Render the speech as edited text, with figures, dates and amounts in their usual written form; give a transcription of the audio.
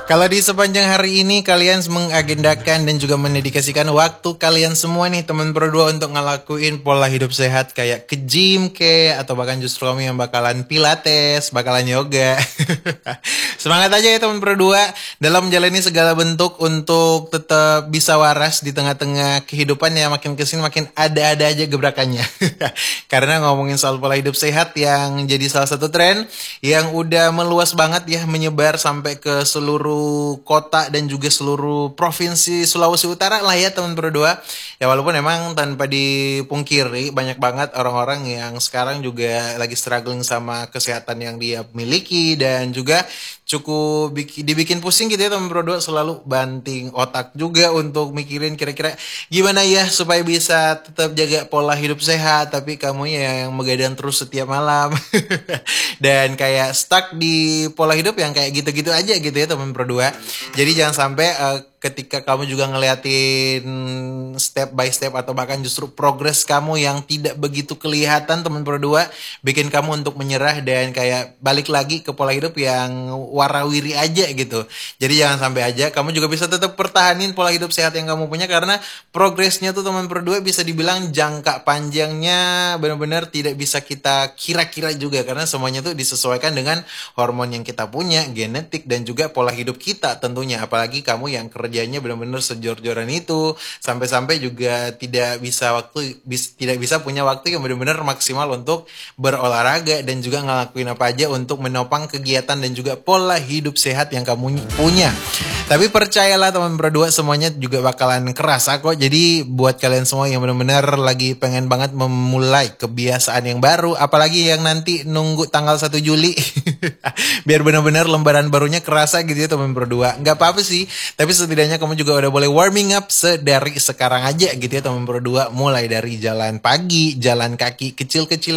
Kalau di sepanjang hari ini kalian mengagendakan dan juga mendedikasikan waktu kalian semua nih teman berdua untuk ngelakuin pola hidup sehat kayak ke gym atau bahkan justru kami yang bakalan pilates, bakalan yoga. Semangat aja ya teman berdua dalam menjalani segala bentuk untuk tetap bisa waras di tengah-tengah kehidupan ya makin kesini makin ada-ada aja gebrakannya. Karena ngomongin soal pola hidup sehat yang jadi salah satu tren yang udah meluas banget ya menyebar sampai ke seluruh kota dan juga seluruh provinsi Sulawesi Utara lah ya teman berdua. Ya walaupun emang tanpa dipungkiri banyak banget orang-orang yang sekarang juga lagi struggling sama kesehatan yang dia miliki dan juga cukup dibikin pusing gitu ya teman berdua, selalu banting otak juga untuk mikirin kira-kira gimana ya supaya bisa tetap jaga pola hidup sehat tapi kamu ya yang begadang terus setiap malam. Dan kayak stuck di pola hidup yang kayak gitu-gitu aja gitu ya teman berdua. Jadi jangan sampai ketika kamu juga ngeliatin step by step atau bahkan justru progres kamu yang tidak begitu kelihatan teman berdua bikin kamu untuk menyerah dan kayak balik lagi ke pola hidup yang warawiri aja gitu. Jadi jangan sampai aja kamu juga bisa tetap pertahanin pola hidup sehat yang kamu punya karena progresnya tuh teman berdua bisa dibilang jangka panjangnya benar-benar tidak bisa kita kira-kira juga karena semuanya tuh disesuaikan dengan hormon yang kita punya, genetik dan juga pola hidup kita tentunya. Apalagi kamu yang kerjanya benar-benar sejor-joran itu sampai-sampai juga tidak bisa punya waktu yang benar-benar maksimal untuk berolahraga dan juga ngelakuin apa aja untuk menopang kegiatan dan juga pola hidup sehat yang kamu punya. Tapi percayalah teman berdua semuanya juga bakalan kerasa kok. Jadi buat kalian semua yang benar-benar lagi pengen banget memulai kebiasaan yang baru, apalagi yang nanti nunggu tanggal 1 Juli biar benar-benar lembaran barunya kerasa gitu ya teman berdua. Nggak apa-apa sih, tapi setidaknya kamu juga udah boleh warming up dari sekarang aja gitu ya teman berdua. Mulai dari jalan pagi, jalan kaki kecil-kecilan